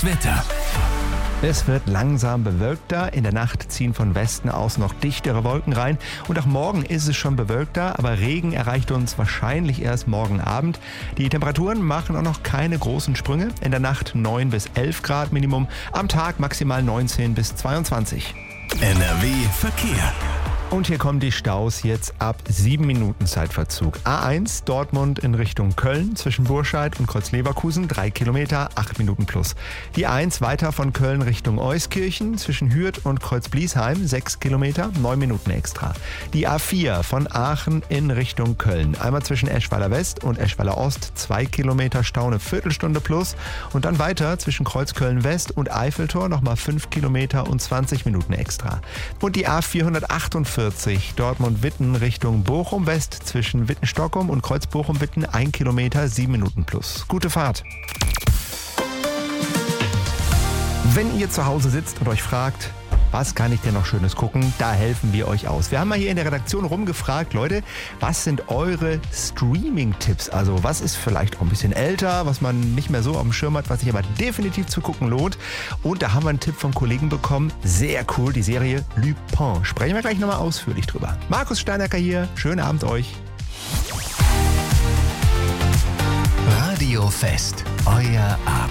Das Wetter. Es wird langsam bewölkter. In der Nacht ziehen von Westen aus noch dichtere Wolken rein. Und auch morgen ist es schon bewölkter, aber Regen erreicht uns wahrscheinlich erst morgen Abend. Die Temperaturen machen auch noch keine großen Sprünge. In der Nacht 9 bis 11 Grad Minimum, am Tag maximal 19 bis 22. NRW Verkehr. Und hier kommen die Staus jetzt ab 7 Minuten Zeitverzug. A1 Dortmund in Richtung Köln zwischen Burscheid und Kreuz-Leverkusen 3 Kilometer, 8 Minuten plus. Die A1 weiter von Köln Richtung Euskirchen zwischen Hürth und Kreuz-Bliesheim 6 Kilometer, 9 Minuten extra. Die A4 von Aachen in Richtung Köln. Einmal zwischen Eschweiler West und Eschweiler Ost 2 Kilometer Stau, eine Viertelstunde plus. Und dann weiter zwischen Kreuzköln West und Eiffeltor nochmal 5 Kilometer und 20 Minuten extra. Und die A448 Dortmund-Witten Richtung Bochum-West zwischen Witten-Stockholm und Kreuz-Bochum-Witten 1 Kilometer, 7 Minuten plus. Gute Fahrt! Wenn ihr zu Hause sitzt und euch fragt, was kann ich denn noch Schönes gucken? Da helfen wir euch aus. Wir haben mal hier in der Redaktion rumgefragt, Leute, was sind eure Streaming-Tipps? Also was ist vielleicht auch ein bisschen älter, was man nicht mehr so auf dem Schirm hat, was sich aber definitiv zu gucken lohnt. Und da haben wir einen Tipp vom Kollegen bekommen. Sehr cool, die Serie Lupin. Sprechen wir gleich nochmal ausführlich drüber. Markus Steinecker hier, schönen Abend euch. Radio Fest, euer Abend.